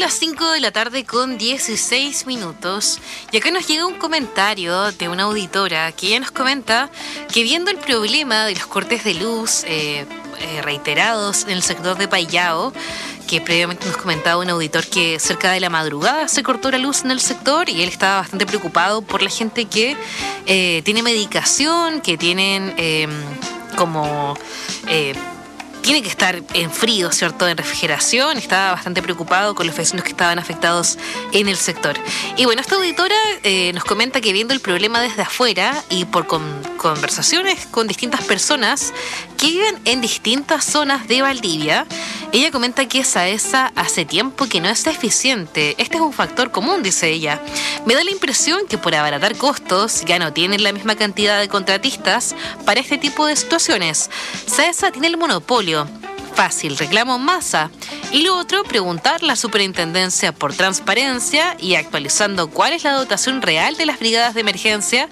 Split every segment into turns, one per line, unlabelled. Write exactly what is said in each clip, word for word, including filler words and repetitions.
las cinco de la tarde con dieciséis minutos y acá nos llega un comentario de una auditora que ella nos comenta que viendo el problema de los cortes de luz eh, eh, reiterados en el sector de Payao, que previamente nos comentaba un auditor que cerca de la madrugada se cortó la luz en el sector y él estaba bastante preocupado por la gente que eh, tiene medicación, que tienen eh, como... Eh, tiene que estar en frío, ¿cierto?, en refrigeración. Estaba bastante preocupado con los vecinos que estaban afectados en el sector. Y bueno, esta auditora eh, nos comenta que viendo el problema desde afuera y por con, conversaciones con distintas personas que viven en distintas zonas de Valdivia, ella comenta que SAESA hace tiempo que no es eficiente. Este es un factor común, dice ella. Me da la impresión que por abaratar costos ya no tienen la misma cantidad de contratistas para este tipo de situaciones. SAESA tiene el monopolio. Fácil, reclamo en masa. Y lo otro, preguntar a la superintendencia por transparencia y actualizando cuál es la dotación real de las brigadas de emergencia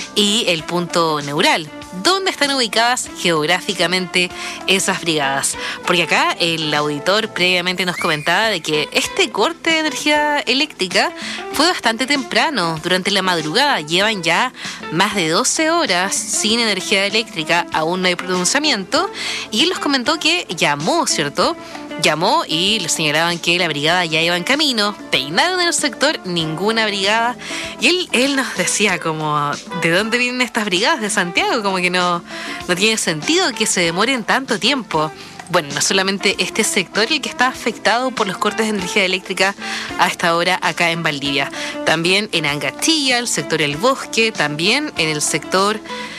y el punto neural. ¿Dónde están ubicadas geográficamente esas brigadas? Porque acá el auditor previamente nos comentaba de que este corte de energía eléctrica fue bastante temprano, durante la madrugada. Llevan ya más de doce horas sin energía eléctrica, aún no hay pronunciamiento. Y él nos comentó que llamó, ¿cierto?, llamó y le señalaban que la brigada ya iba en camino, peinaron en el sector, ninguna brigada. Y él, él nos decía como, ¿de dónde vienen estas brigadas? De Santiago, como que no, no tiene sentido que se demoren tanto tiempo. Bueno, no solamente este sector el que está afectado por los cortes de energía eléctrica a esta hora acá en Valdivia, también en Angachilla, el sector El Bosque, también en el sector...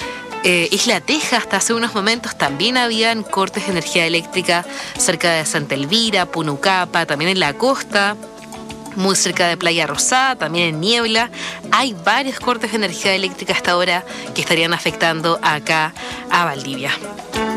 Eh, Isla Teja, hasta hace unos momentos también habían cortes de energía eléctrica cerca de Santa Elvira, Punucapa, también en la costa, muy cerca de Playa Rosada, también en Niebla. Hay varios cortes de energía eléctrica hasta ahora que estarían afectando acá a Valdivia.